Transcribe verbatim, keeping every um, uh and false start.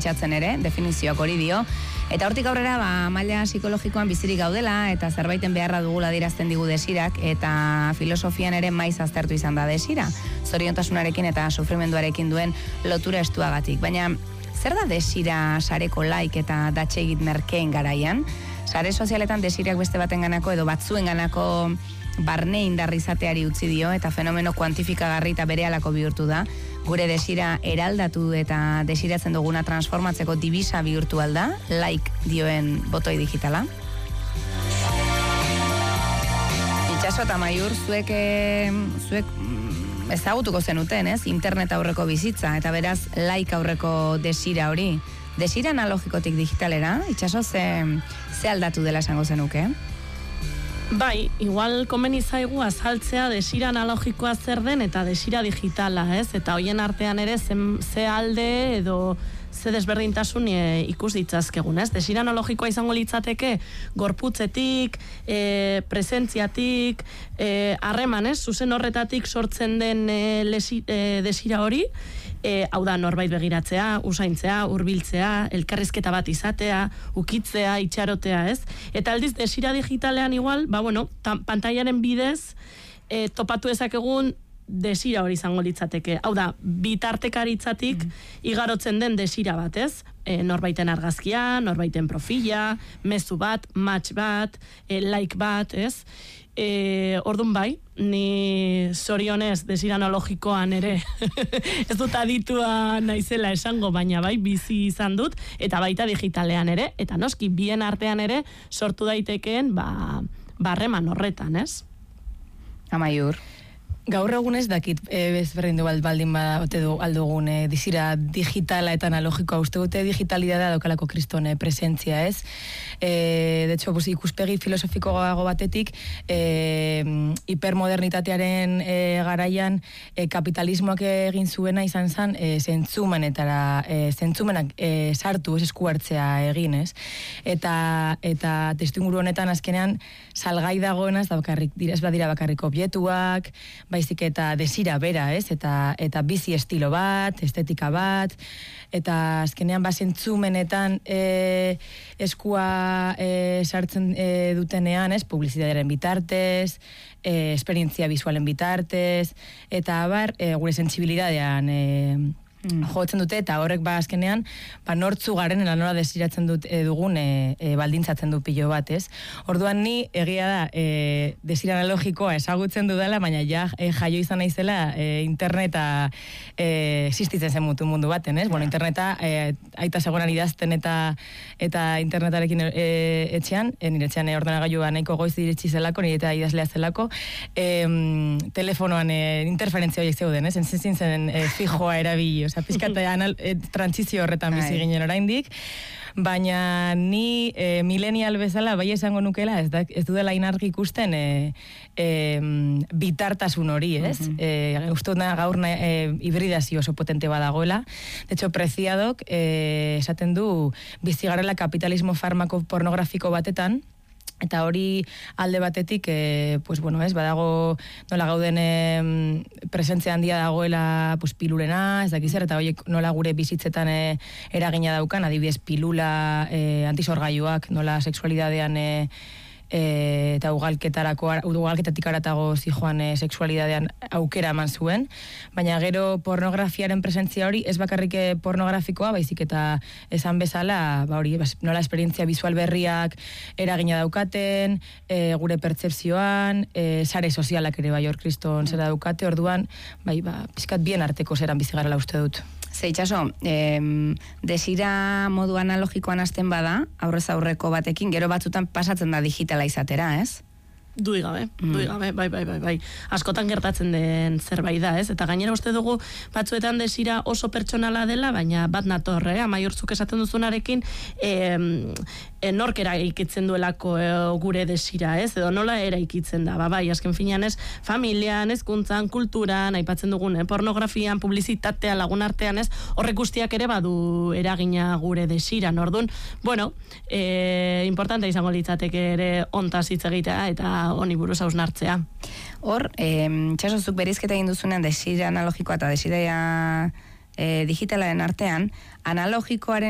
pentsatzen ere, definizioak hori dio. Eta hortik aurrera, ba, maila psikologikoan bizirik gaudela, eta zerbaiten beharra dugula dirazten digu desirak, eta filosofian ere maiz aztertu izan da desira. Zoriontasunarekin eta sufrimenduarekin duen lotura estuagatik. Baina, zer da desira sareko like eta datxegit merkeen garaian? Sare sozialetan desiriak beste baten ganako edo batzuen ganako barne indarri izateari utzi dio, eta fenomeno kuantifikagarri eta berehalako bihurtu da. Gure desira eraldatu eta desiratzen duguna transformatzeko dibisa bihurtu alda, like dioen botoi digitala. Itxaso eta Maiur, zuek, zuek ezagutuko zenuten, ez? Internet aurreko bizitza, eta beraz like aurreko desira hori. Desira analogikotik digitalera, Itxaso, ze, ze aldatu dela esango zenuke? Bai, igual komeni zaigu azaltzea desira analogikoa zer den eta desira digitala, ez? Eta hoien artean ere ze, ze alde edo ze desberdintasun e, ikus ditzazkegun, ez? Desira analogikoa izango litzateke gorputzetik, e, presentziatik, harreman, ez? Zuzen horretatik sortzen den e, lesi, e, desira hori, E, hau da, norbait begiratzea, usaintzea, hurbiltzea, elkarrizketa bat izatea, ukitzea, itxarotea, ez? Eta aldiz, desira digitalean igual, ba, bueno, pantailaren bidez, e, topatu ezakegun desira hori izango litzateke. Hau da, bitartekaritzatik mm-hmm. igarotzen den desira bat, ez? E, norbaiten argazkia, norbaiten profila, mezu bat, match bat, e, like bat, ez? E, ordun bai, ni zorionez desira analogikoan ere ez dut aditua naizela esango, baina bai bizi izan dut, eta baita digitalean ere, eta noski bien artean ere sortu daitekeen ba, barreman horretan, ez? Amaiur. Gaur egun ez dakit, e, bezberdin du baldin badote du aldugun e, dizira digitala eta analogikoa, uste dute digitalidadea daukalako kristone presentzia, ez? E, de hecho, pues, ikuspegi filosofikoago batetik, e, hipermodernitatearen e, garaian e, kapitalismoak egin zuena izan zen e, zentzumenetara, e, zentzumenak e, sartu, ez esku hartzea egin, ez? Eta, eta testuinguru honetan azkenean salgai dagoena ez da bakarrik, ez badira bakarrik objetuak, baizik eta desira bera, ez? Eta, eta bizi estilo bat, estetika bat, eta azkenean bazentzumenetan e, eskua e, sartzen e, dutenean, ez? Publizitatearen bitartez, e, esperientzia visualen bitartez, eta abar, e, gure sentsibilidadean e, Mm. jotzen dute, eta horrek ba azkenean ba nortzu garen eta nola desiratzen dut e, dugun e, e, baldintzatzen du pilo bat, ez? Orduan ni egia da e, desira analogikoa ezagutzen dudala, baina ja e, jaio izan naizela e, interneta e, existitzen zen mutu mundu baten, ez? Bueno, interneta e, aita zegoenan idazten eta eta internetarekin e, etxean, e, nire etxean e, ordenagailua nahiko goiz iritsi zelako, nire eta idazlea zelako, e, telefonoan e, interferentzia horiek zeuden, ez? Entzin zen e, fijoa erabili, osea, pizkata anal, e, trantsizio horretan bizi ginen oraindik, baina ni e, millennial bezala bai esango nukela, ez, da, ez dudela inargi ikusten e, e, bitartasun hori, ez? Uh-huh. E, uste dut gaur e, hibridazio oso potente badagoela. De hecho, Preciadok e, esaten du bizi garela kapitalismo farmako pornografiko batetan, eta hori alde batetik, e, pues bueno, ez, badago nola gauden e, presentzia handia dagoela pues, pilulena, ez dakiz zer, eta horiek nola gure bizitzetan e, eragina daukan, adibidez pilula, e, antisorgailuak, nola sexualidadean e, e, eta ugalketarako, ugalketatik aratago zijoan e, sexualidadean aukera eman zuen, baina gero pornografiaren presentzia hori ez bakarrik pornografikoa, baizik eta esan bezala, ba hori, nola esperientzia visual berriak eragina daukaten, e, gure pertzepzioan, e, sare sozialak ere bai hor kriston zera daukate, orduan, bai, ba, pizkat bien arteko zeran bizi garela uste dut. Ze itxaso, eh, desira modu analogikoan hasten bada, aurrez aurreko batekin, gero batzutan pasatzen da digitala izatera, ez? Dui gabe, mm. dui gabe, bai, bai, bai, bai. Askotan gertatzen den zerbait da, ez? Eta gainera uste dugu batzuetan desira oso pertsonala dela, baina bat nator, eh? Amaiurtzuk esaten duzunarekin, eh, nork eraikitzen duelako e, gure desira, ez? Edo nola eraikitzen da, ba, bai, azken finean ez, familian, hezkuntzan, kulturan, aipatzen dugun, eh? Pornografian, publizitatea, lagun artean, ez? Horrek guztiak ere badu eragina gure desiran, orduan, bueno, eh, importante izango litzateke ere ontaz hitz egitea, eta honi buruz hausnartzea. Hor, eh, txasozuk berizketa egin duzunean desira analogikoa eta desira eh, digitalaren artean, analogikoaren